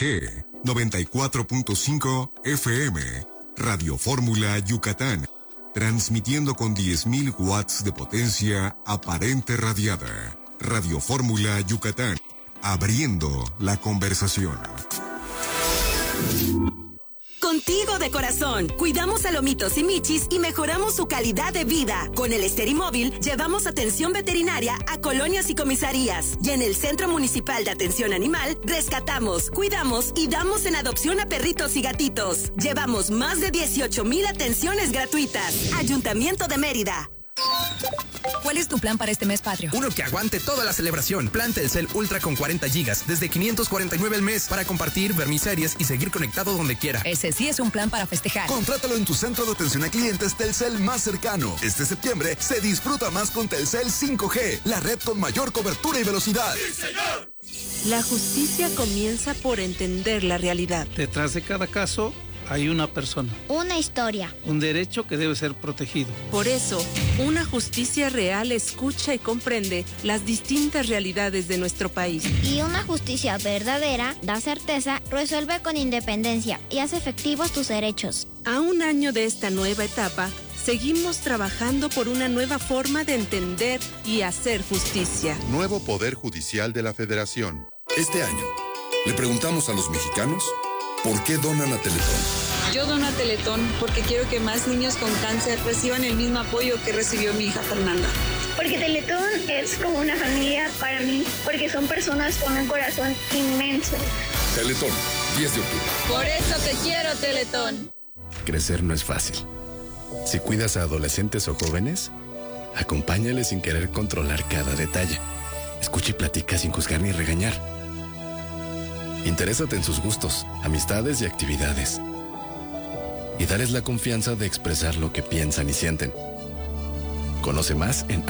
5G, 94.5 FM, Radio Fórmula Yucatán, transmitiendo con 10.000 watts de potencia aparente radiada. Radio Fórmula Yucatán, abriendo la conversación. Contigo de corazón, cuidamos a lomitos y michis y mejoramos su calidad de vida. Con el Esterimóvil llevamos atención veterinaria a colonias y comisarías. Y en el Centro Municipal de Atención Animal, rescatamos, cuidamos y damos en adopción a perritos y gatitos. Llevamos más de 18,000 atenciones gratuitas. Ayuntamiento de Mérida. ¿Cuál es tu plan para este mes patrio? Uno que aguante toda la celebración. Plan Telcel Ultra con 40 gigas, desde 549 al mes, para compartir, ver mis series y seguir conectado donde quiera. Ese sí es un plan para festejar. Contrátalo en tu centro de atención a clientes Telcel más cercano. Este septiembre se disfruta más con Telcel 5G, la red con mayor cobertura y velocidad. ¡Sí, señor! La justicia comienza por entender la realidad. Detrás de cada caso hay una persona. Una historia. Un derecho que debe ser protegido. Por eso, una justicia real escucha y comprende las distintas realidades de nuestro país. Y una justicia verdadera da certeza, resuelve con independencia y hace efectivos tus derechos. A un año de esta nueva etapa, seguimos trabajando por una nueva forma de entender y hacer justicia. Nuevo Poder Judicial de la Federación. Este año, le preguntamos a los mexicanos ¿por qué donan a Teletón? Yo dono a Teletón porque quiero que más niños con cáncer reciban el mismo apoyo que recibió mi hija Fernanda. Porque Teletón es como una familia para mí, porque son personas con un corazón inmenso. Teletón, 10 de octubre. Por eso te quiero, Teletón. Crecer no es fácil. Si cuidas a adolescentes o jóvenes, acompáñales sin querer controlar cada detalle. Escucha y platica sin juzgar ni regañar. Interésate en sus gustos, amistades y actividades. Y dales la confianza de expresar lo que piensan y sienten. Conoce más en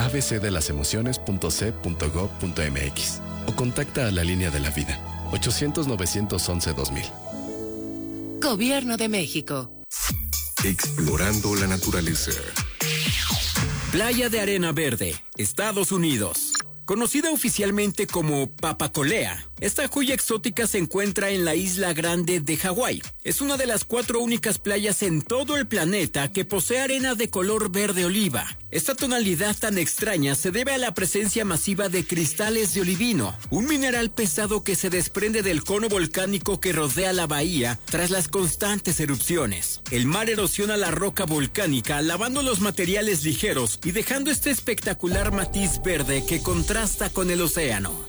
abcdelasemociones.c.gov.mx o contacta a la Línea de la Vida, 800-911-2000. Gobierno de México. Explorando la naturaleza. Playa de Arena Verde, Estados Unidos. Conocida oficialmente como Papacolea, esta joya exótica se encuentra en la Isla Grande de Hawái. Es una de las 4 únicas playas en todo el planeta que posee arena de color verde oliva. Esta tonalidad tan extraña se debe a la presencia masiva de cristales de olivino, un mineral pesado que se desprende del cono volcánico que rodea la bahía tras las constantes erupciones. El mar erosiona la roca volcánica, lavando los materiales ligeros y dejando este espectacular matiz verde que contrasta con el océano.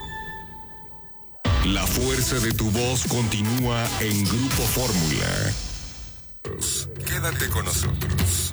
La fuerza de tu voz continúa en Grupo Fórmula. Quédate con nosotros.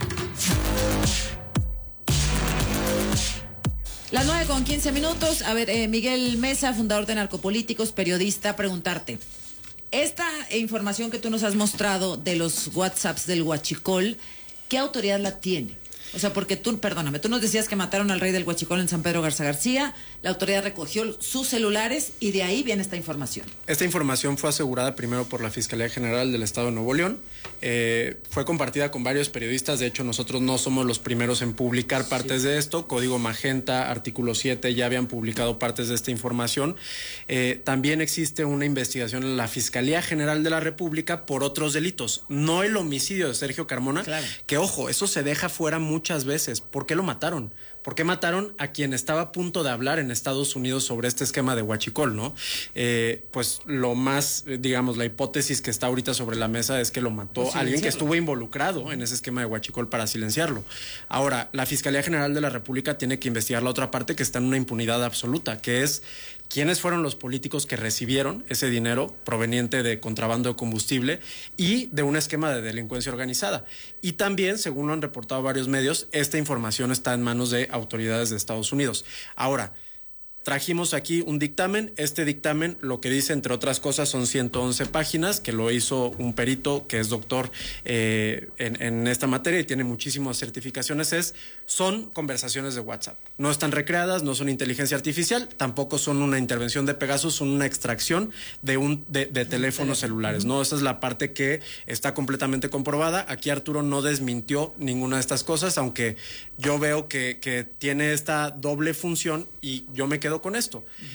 Las 9:15. A ver, Miguel Mesa, fundador de Narcopolíticos, periodista, preguntarte. Esta información que tú nos has mostrado de los WhatsApps del Huachicol, ¿qué autoridad la tiene? O sea, porque tú nos decías que mataron al rey del Huachicol en San Pedro Garza García, la autoridad recogió sus celulares y de ahí viene esta información. Esta información fue asegurada primero por la Fiscalía General del Estado de Nuevo León, fue compartida con varios periodistas, de hecho nosotros no somos los primeros en publicar partes de esto, Código Magenta, Artículo 7 ya habían publicado partes de esta información, también existe una investigación en la Fiscalía General de la República por otros delitos, no el homicidio de Sergio Carmona, claro. Que ojo, eso se deja fuera muchas veces. ¿Por qué lo mataron? ¿Por qué mataron a quien estaba a punto de hablar en Estados Unidos sobre este esquema de Huachicol, no? Pues lo más, digamos, la hipótesis que está ahorita sobre la mesa es que lo mató alguien que estuvo involucrado en ese esquema de Huachicol para silenciarlo. Ahora, la Fiscalía General de la República tiene que investigar la otra parte que está en una impunidad absoluta, que es quiénes fueron los políticos que recibieron ese dinero proveniente de contrabando de combustible y de un esquema de delincuencia organizada. Y también, según lo han reportado varios medios, esta información está en manos de autoridades de Estados Unidos. Ahora, trajimos aquí un dictamen. Este dictamen lo que dice, entre otras cosas, son 111 páginas, que lo hizo un perito que es doctor en esta materia y tiene muchísimas certificaciones. Son conversaciones de WhatsApp. No están recreadas, no son inteligencia artificial, tampoco son una intervención de Pegasus, son una extracción de teléfonos celulares, ¿no? Esa es la parte que está completamente comprobada. Aquí Arturo no desmintió ninguna de estas cosas, aunque yo veo que tiene esta doble función y yo me quedo con esto.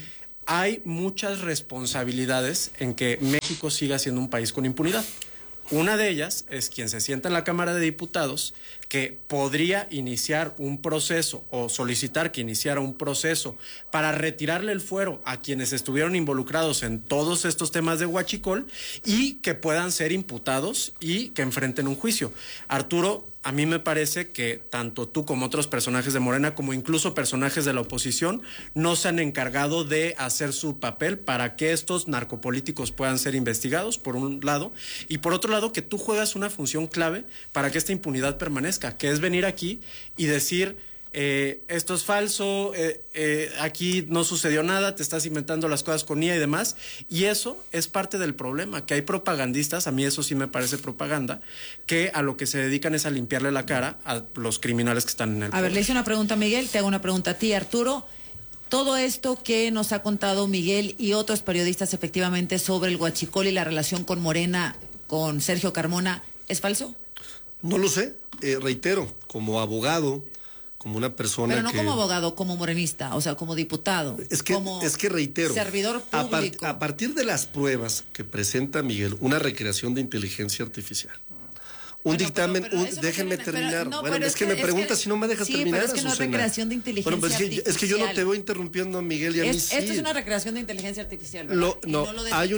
hay muchas responsabilidades en que México siga siendo un país con impunidad. Una de ellas es quien se sienta en la Cámara de Diputados, que podría iniciar un proceso o solicitar que iniciara un proceso para retirarle el fuero a quienes estuvieron involucrados en todos estos temas de huachicol y que puedan ser imputados y que enfrenten un juicio. Arturo, a mí me parece que tanto tú como otros personajes de Morena, como incluso personajes de la oposición, no se han encargado de hacer su papel para que estos narcopolíticos puedan ser investigados, por un lado, y por otro lado, que tú juegas una función clave para que esta impunidad permanezca, que es venir aquí y decir... esto es falso, aquí no sucedió nada, te estás inventando las cosas con IA y demás, y eso es parte del problema, que hay propagandistas, a mí eso sí me parece propaganda, que a lo que se dedican es a limpiarle la cara a los criminales que están en el poder. A ver, le hice una pregunta a Miguel, te hago una pregunta a ti, Arturo. Todo esto que nos ha contado Miguel y otros periodistas efectivamente sobre el huachicol y la relación con Morena, con Sergio Carmona, ¿es falso? No lo sé, reitero, como abogado, como una persona pero no que... como abogado, como morenista, o sea, como diputado. Es que reitero, servidor público. A partir de las pruebas que presenta Miguel, una recreación de inteligencia artificial, un dictamen, déjenme terminar. Bueno, es que me preguntas si no me dejas terminar. Pero es que no es recreación de inteligencia artificial. Es que yo no te voy interrumpiendo a Miguel y a mí sí. Esto es una recreación de inteligencia artificial, ¿verdad? Hay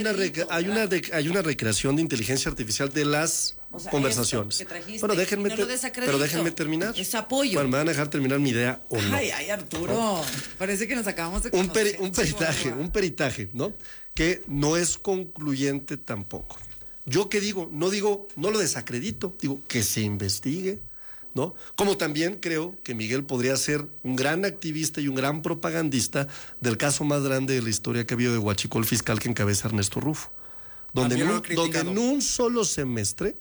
una recreación de inteligencia artificial de las conversaciones. Pero déjenme terminar. Es apoyo. Bueno, ¿me van a dejar terminar mi idea o no? Ay, Arturo. ¿No? Parece que nos acabamos de conocer. Un peritaje, ¿no? Que no es concluyente tampoco. Yo qué digo, no lo desacredito, digo que se investigue, ¿no? Como también creo que Miguel podría ser un gran activista y un gran propagandista del caso más grande de la historia que ha habido de huachicol fiscal que encabeza Ernesto Rufo, donde en un solo semestre,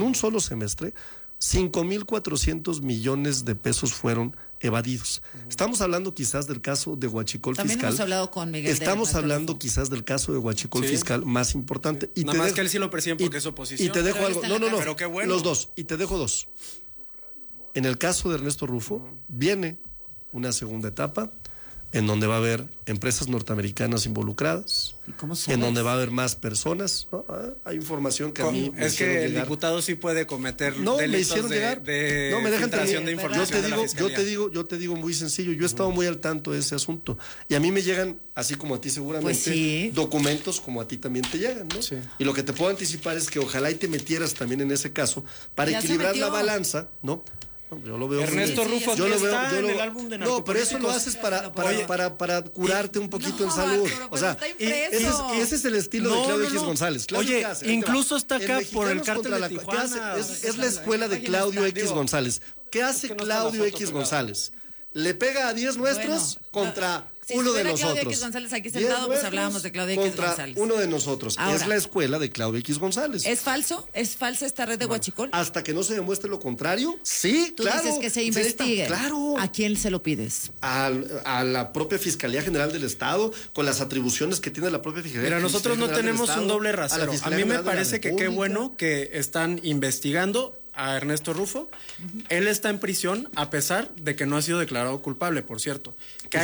5,400 millones de pesos fueron evadidos. Estamos hablando quizás del caso de huachicol fiscal. También hemos hablado con Miguel. Estamos hablando quizás del caso de huachicol fiscal más importante. Y nada más que él sí lo percibe porque es oposición. Y te dejo algo. No. Pero qué bueno. Los dos. Y te dejo dos. En el caso de Ernesto Rufo, viene una segunda etapa en donde va a haber empresas norteamericanas involucradas, en donde va a haber más personas, ¿no? Hay información que a mí me es que el llegar. Diputado sí puede cometer delitos me hicieron llegar. de me dejan filtración de información de la Fiscalía. Yo te digo muy sencillo, yo he estado muy al tanto de ese asunto y a mí me llegan, así como a ti seguramente, documentos como a ti también te llegan, ¿no? Sí. Y lo que te puedo anticipar es que ojalá y te metieras también en ese caso para equilibrar la balanza, ¿no? No, yo lo veo Ernesto Rufo yo lo veo, está en el álbum de no, pero eso lo haces para curarte un poquito en salud. O sea, ese es el estilo de Claudio X González. Oye, incluso está acá por el cártel de Tijuana. Es la escuela de Claudio X González. ¿Qué hace Claudio X González? Le pega a 10 nuestros contra uno de nosotros. Claudio X González aquí sentado, pues hablábamos de Claudio X González. Uno de nosotros. Ahora, es la escuela de Claudio X González. ¿Es falso? ¿Es falsa esta red de huachicol? Hasta que no se demuestre lo contrario, sí, claro. Tú dices que se investigue. Claro. ¿A quién se lo pides? A la propia Fiscalía General del Estado, con las atribuciones que tiene la propia Fiscalía. Pero nosotros no tenemos un doble rasero. A mí me parece que qué bueno que están investigando a Ernesto Rufo. Él está en prisión a pesar de que no ha sido declarado culpable, por cierto. Que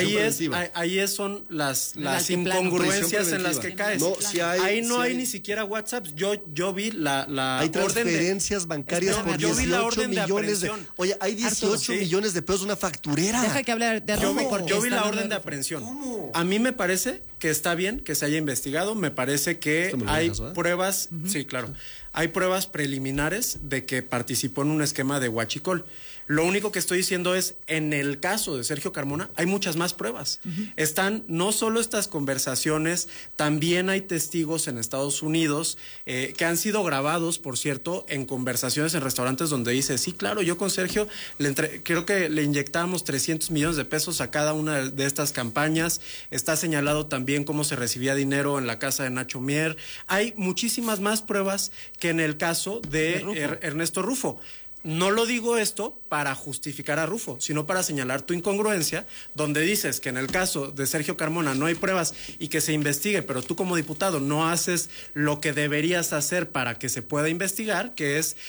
ahí son las incongruencias en las que caes. No, ahí no hay ni siquiera WhatsApp. Yo vi la hay transferencias bancarias por 18 millones de... Oye, hay 18 millones de pesos, una facturera. Deja que hable de Rufo porque yo vi la orden de aprehensión. ¿Cómo? A mí me parece que está bien que se haya investigado. Me parece que hay pruebas... Sí, claro. Hay pruebas preliminares de que participó en un esquema de huachicol. Lo único que estoy diciendo es, en el caso de Sergio Carmona, hay muchas más pruebas. Están no solo estas conversaciones, también hay testigos en Estados Unidos que han sido grabados, por cierto, en conversaciones en restaurantes donde dice, sí, claro, yo con Sergio creo que le inyectábamos 300 millones de pesos a cada una de estas campañas. Está señalado también cómo se recibía dinero en la casa de Nacho Mier. Hay muchísimas más pruebas que en el caso de Ernesto Rufo. No lo digo esto para justificar a Rufo, sino para señalar tu incongruencia, donde dices que en el caso de Sergio Carmona no hay pruebas y que se investigue, pero tú como diputado no haces lo que deberías hacer para que se pueda investigar, que es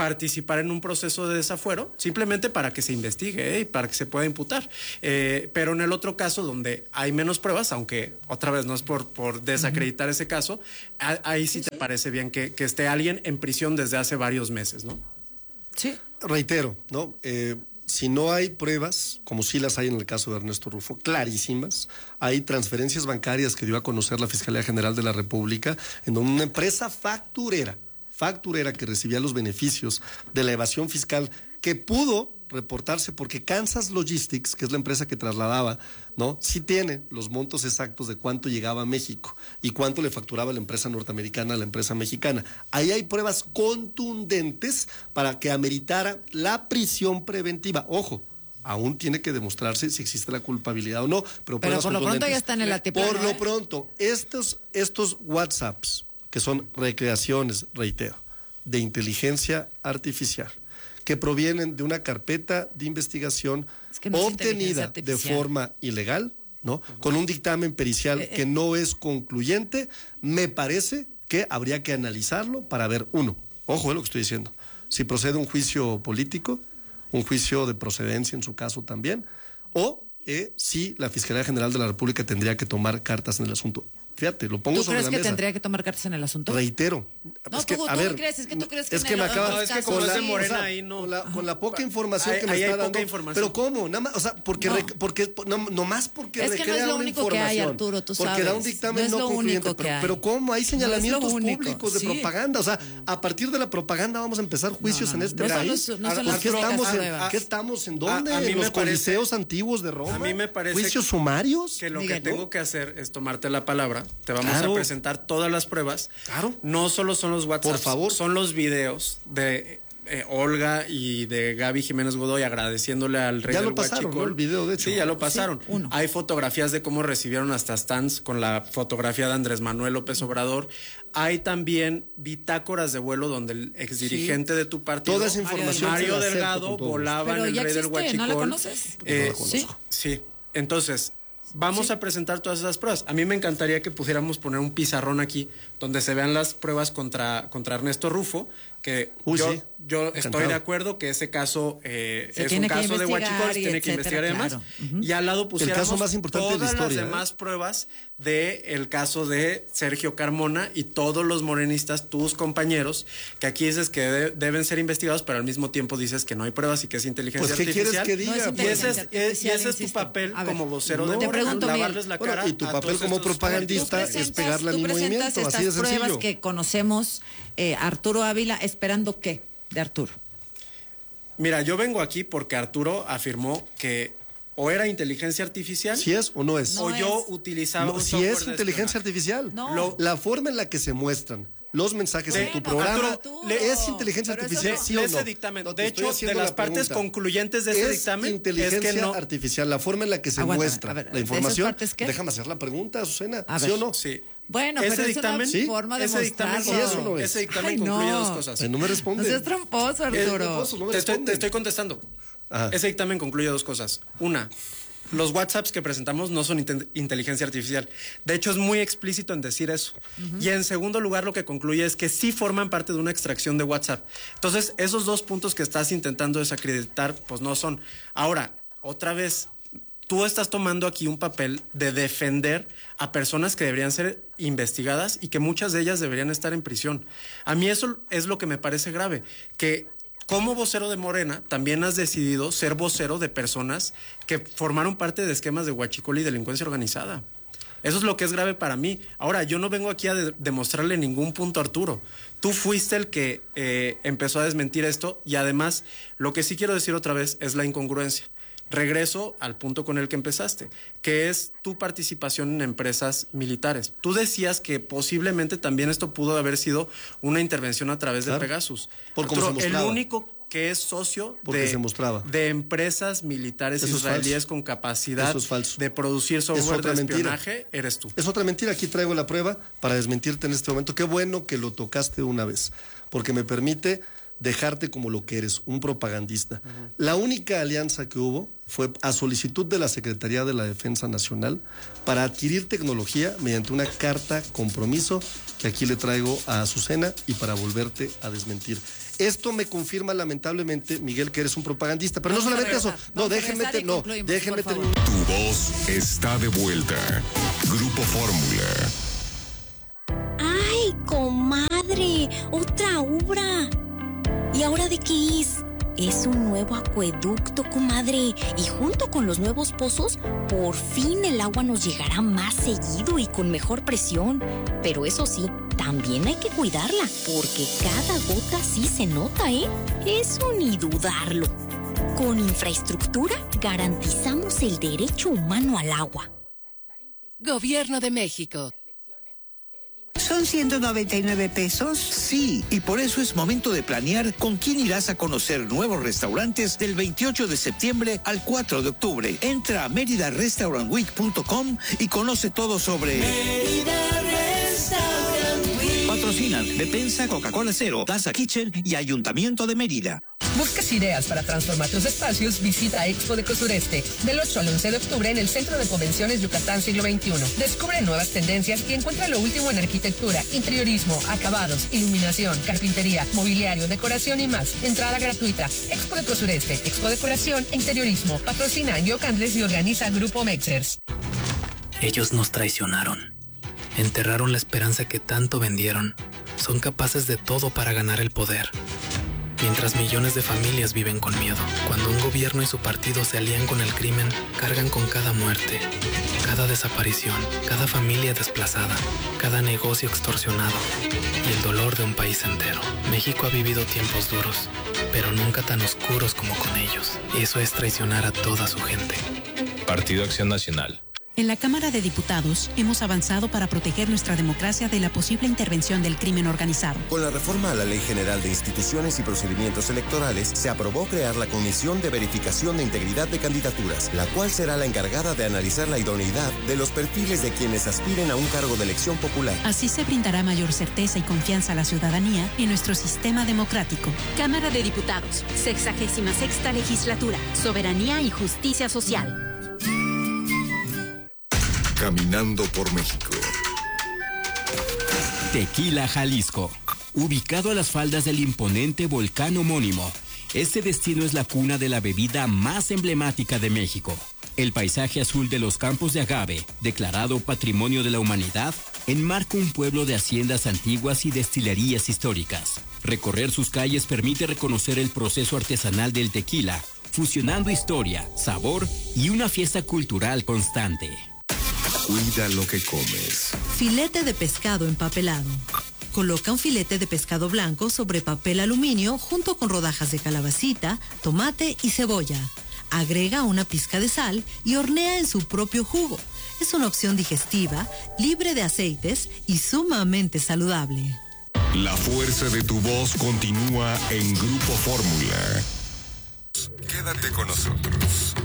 participar en un proceso de desafuero, simplemente para que se investigue y para que se pueda imputar. Pero en el otro caso, donde hay menos pruebas, aunque otra vez no es por desacreditar ese caso, ahí sí te parece bien que esté alguien en prisión desde hace varios meses, ¿no? Sí. Reitero, ¿no? Si no hay pruebas, como sí las hay en el caso de Ernesto Rufo, clarísimas, hay transferencias bancarias que dio a conocer la Fiscalía General de la República, en donde una empresa facturera que recibía los beneficios de la evasión fiscal, que pudo reportarse porque Kansas Logistics, que es la empresa que trasladaba, ¿no? Sí tiene los montos exactos de cuánto llegaba a México y cuánto le facturaba la empresa norteamericana a la empresa mexicana. Ahí hay pruebas contundentes para que ameritara la prisión preventiva. Ojo, aún tiene que demostrarse si existe la culpabilidad o no, pero por lo pronto ya está en el altiplano. Por lo pronto, estos WhatsApps, que son recreaciones, reitero, de inteligencia artificial, que provienen de una carpeta de investigación obtenida de forma ilegal, ¿no? Con un dictamen pericial que no es concluyente, me parece que habría que analizarlo para ver, uno, ojo es lo que estoy diciendo, si procede un juicio político, un juicio de procedencia en su caso también, o si la Fiscalía General de la República tendría que tomar cartas en el asunto. Fíjate, lo pongo sobre la mesa. ¿Tú crees que tendría que tomar cartas en el asunto? Reitero. No, es que, tú no crees, es que tú crees que es que me acaba, no, es que como es de Morena, ahí no. Con la poca información que me está dando. Pero ¿cómo? Nada más, o sea, porque nomás porque es que no es lo único que hay, Arturo, tú sabes. Porque da un dictamen no concluyente. Pero ¿cómo? Hay señalamientos públicos de propaganda. O sea, a partir de la propaganda vamos a empezar juicios en este país. ¿Qué estamos? ¿En dónde? ¿En los coliseos antiguos de Roma? A mí me parece ¿juicios sumarios? Que lo que tengo que hacer es tomarte la palabra. Te vamos a presentar todas las pruebas. Claro. No solo son los WhatsApp, por favor, son los videos de Olga y de Gaby Jiménez Godoy agradeciéndole al rey del Huachicol. Ya lo pasaron, ¿no? El video, de hecho. Sí, ya lo pasaron. Sí, hay fotografías de cómo recibieron hasta stands con la fotografía de Andrés Manuel López Obrador. Hay también bitácoras de vuelo donde el exdirigente de tu partido, toda esa información, Mario Delgado, volaba en el rey del Huachicol. ¿No la conoces? Sí. Entonces, vamos a presentar todas esas pruebas. A mí me encantaría que pudiéramos poner un pizarrón aquí donde se vean las pruebas contra Ernesto Rufo, que yo estoy de acuerdo que ese caso es un caso de Huachicol, tiene que investigar y demás. Y al lado pusiéramos el caso más importante todas de la historia, las demás pruebas del caso de Sergio Carmona y todos los morenistas, tus compañeros, que aquí dices que deben ser investigados, pero al mismo tiempo dices que no hay pruebas y que es inteligencia artificial. ¿Qué quieres que diga? Y ese es tu papel como vocero de Morena, lavarles la cara. Y tu papel como propagandista es pegarle a mi movimiento, así de sencillo. Pruebas que conocemos, Arturo Ávila, ¿esperando qué de Arturo? Mira, yo vengo aquí porque Arturo afirmó que o era inteligencia artificial. ¿Si es o no es? O yo utilizaba un software. Si es inteligencia artificial. No. La forma en la que se muestran los mensajes en tu programa es inteligencia artificial, ¿sí o no? Ese dictamen, de hecho, de las partes concluyentes de ese dictamen, inteligencia es que no. artificial, la forma en la que se muestra la información. Déjame hacer la pregunta, Azucena, ¿sí o no? Sí. Bueno, ese pero dictamen, es una forma de mostrarlo. Ese dictamen concluye dos cosas. No me responde. No seas tramposo, Arturo. Te estoy contestando. Ajá. Ese dictamen concluye dos cosas. Una, los WhatsApps que presentamos no son inteligencia artificial. De hecho, es muy explícito en decir eso. Y en segundo lugar, lo que concluye es que sí forman parte de una extracción de WhatsApp. Entonces, esos dos puntos que estás intentando desacreditar, pues no son. Ahora, otra vez, tú estás tomando aquí un papel de defender a personas que deberían ser investigadas y que muchas de ellas deberían estar en prisión. A mí eso es lo que me parece grave, que como vocero de Morena, también has decidido ser vocero de personas que formaron parte de esquemas de huachicol y delincuencia organizada. Eso es lo que es grave para mí. Ahora, yo no vengo aquí a demostrarle ningún punto a Arturo. Tú fuiste el que empezó a desmentir esto y además, lo que sí quiero decir otra vez es la incongruencia. Regreso al punto con el que empezaste, que es tu participación en empresas militares. Tú decías que posiblemente también esto pudo haber sido una intervención a través de Pegasus. Por cómo se mostraba. El único que es socio de empresas militares israelíes con capacidad de producir software de espionaje, eres tú. Es otra mentira. Aquí traigo la prueba para desmentirte en este momento. Qué bueno que lo tocaste una vez, porque me permite dejarte como lo que eres, un propagandista. La única alianza que hubo fue a solicitud de la Secretaría de la Defensa Nacional para adquirir tecnología mediante una carta compromiso que aquí le traigo a Azucena y para volverte a desmentir. Esto me confirma lamentablemente, Miguel, que eres un propagandista, pero no solamente eso. No, déjenme terminar. Tu voz está de vuelta. Grupo Fórmula. ¡Ay, comadre! ¡Otra obra! ¿Y ahora de qué es? Es un nuevo acueducto, comadre. Y junto con los nuevos pozos, por fin el agua nos llegará más seguido y con mejor presión. Pero eso sí, también hay que cuidarla, porque cada gota sí se nota, ¿eh? Eso ni dudarlo. Con infraestructura garantizamos el derecho humano al agua. Gobierno de México. ¿Son 199 pesos? Sí, y por eso es momento de planear con quién irás a conocer nuevos restaurantes del 28 de septiembre al 4 de octubre. Entra a meridarestaurantweek.com y conoce todo sobre... Mérida Restaurant Week. Patrocinan Bepensa, Coca-Cola Cero, Plaza Kitchen y Ayuntamiento de Mérida. ¿Buscas ideas para transformar tus espacios? Visita Expo de Sureste del 8 al 11 de octubre en el Centro de Convenciones Yucatán Siglo XXI. Descubre nuevas tendencias y encuentra lo último en arquitectura, interiorismo, acabados, iluminación, carpintería, mobiliario, decoración y más. Entrada gratuita. Expo de Sureste, Expo Decoración e Interiorismo. Patrocina Yocandles y organiza Grupo Mexers. Ellos nos traicionaron. Enterraron la esperanza que tanto vendieron. Son capaces de todo para ganar el poder. Mientras millones de familias viven con miedo. Cuando un gobierno y su partido se alían con el crimen, cargan con cada muerte, cada desaparición, cada familia desplazada, cada negocio extorsionado y el dolor de un país entero. México ha vivido tiempos duros, pero nunca tan oscuros como con ellos. Eso es traicionar a toda su gente. Partido Acción Nacional. En la Cámara de Diputados hemos avanzado para proteger nuestra democracia de la posible intervención del crimen organizado. Con la reforma a la Ley General de Instituciones y Procedimientos Electorales, se aprobó crear la Comisión de Verificación de Integridad de Candidaturas, la cual será la encargada de analizar la idoneidad de los perfiles de quienes aspiren a un cargo de elección popular. Así se brindará mayor certeza y confianza a la ciudadanía en nuestro sistema democrático. Cámara de Diputados, 66ª Legislatura, Soberanía y Justicia Social. Caminando por México. Tequila, Jalisco. Ubicado a las faldas del imponente volcán homónimo, este destino es la cuna de la bebida más emblemática de México. El paisaje azul de los campos de agave, declarado Patrimonio de la Humanidad, enmarca un pueblo de haciendas antiguas y destilerías históricas. Recorrer sus calles permite reconocer el proceso artesanal del tequila, fusionando historia, sabor y una fiesta cultural constante. Cuida lo que comes. Filete de pescado empapelado. Coloca un filete de pescado blanco sobre papel aluminio junto con rodajas de calabacita, tomate y cebolla. Agrega una pizca de sal y hornea en su propio jugo. Es una opción digestiva, libre de aceites y sumamente saludable. La fuerza de tu voz continúa en Grupo Fórmula. Quédate con nosotros.